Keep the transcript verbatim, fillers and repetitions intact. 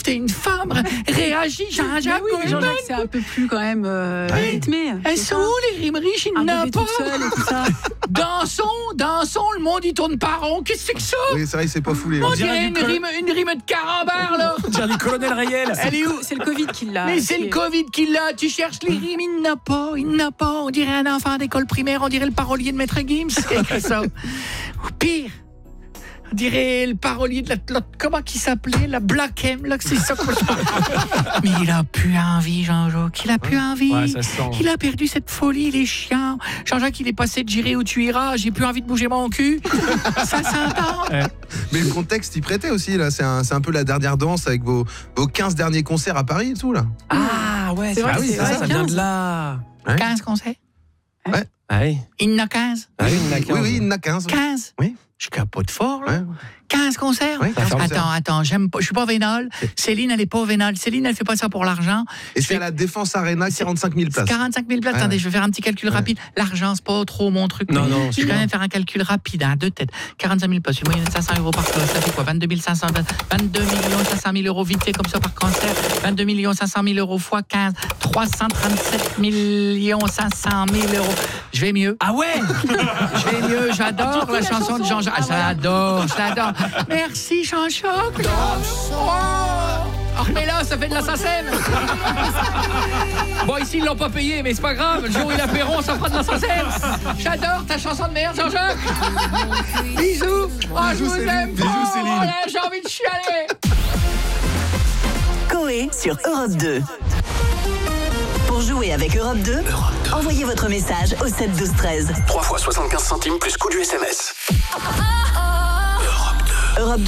t'es une femme, réagis, Jean-Jacques. Oui, Jean-Jacques, c'est un peu plus quand même euh, Ouais. rythmé. Elles sont où les rimes riches? Il n'a pas. Tout seul et tout ça. Dansons, dansons, le monde il tourne pas rond. Qu'est-ce que c'est que ça? Oui, c'est vrai, c'est pas foulé. On hein. dirait une rime, une rime de carambar là. On dirait du colonel Rayel. Elle est où? C'est le Covid qui l'a. Mais c'est le Covid qui l'a. Tu cherches les rimes, il n'a pas, il n'a pas. On dirait un enfant d'école primaire, on dirait le parolier de Maître Gims. C'est que ça. Ou pire. On dirait le parolier de la, la comment qui s'appelait la Black M là, que c'est ça. Mais il a plus envie, Jean-Jacques. Il a plus envie. Ouais, ça se sent. Il a perdu cette folie, il est chiant. Jean-Jacques, il est passé de j'irai où tu iras. J'ai plus envie de bouger mon cul. Ça s'entend. Ouais. Mais le contexte y prêtait aussi, là. C'est un, c'est un peu la dernière danse avec vos, vos quinze derniers concerts à Paris et tout, là. Ah ouais, C'est vrai, ah oui, c'est ça, vrai, ça vient quinze. de là. quinze concerts. Ah oui. Il en a quinze. Ah oui, il y en a Oui, quinze. oui, il y en a quinze. quinze. Oui. Je capote fort, là. Ouais. quinze concerts. Oui, quinze attends, concerts. attends, j'aime pas, je suis pas vénal. Céline, elle est pas vénale. Céline, elle fait pas ça pour l'argent. Et Je c'est fais- à la Défense Arena, quarante-cinq mille places. quarante-cinq mille places. Ouais, Attendez, ouais. je vais faire un petit calcul Ouais. rapide. L'argent, c'est pas trop mon truc. Non, mais non, je c'est vais quand bien. même faire un calcul rapide, hein, deux têtes. quarante-cinq mille places, une moyenne de cinq cents euros par place. Ça fait quoi? vingt-deux mille cinq cents, vingt-deux millions cinq cent mille euros vite fait comme ça par concert. vingt-deux millions cinq cent mille euros fois quinze. trois cent trente-sept millions cinq cent mille euros. Je vais mieux. Ah ouais. Je vais mieux. J'adore la, la chanson, chanson. de Jean-Jacques. Ah, voilà. J'adore, j'adore. Merci, Jean-Jacques. Oh, mais là, ça fait de la sacème. Bon, ici, ils l'ont pas payé, mais c'est pas grave. Le jour où il a Perron, ça fera de la sacème. J'adore ta chanson de merde, Jean-Jacques. Bisous. Oh, je Bisous, vous Céline. aime. Bisous, Oh, Céline. là, j'ai envie de chialer. Coé sur Europe deux. Pour jouer avec Europe deux, envoyez votre message au sept douze treize. trois fois soixante-quinze centimes plus coût du S M S. Europe deux.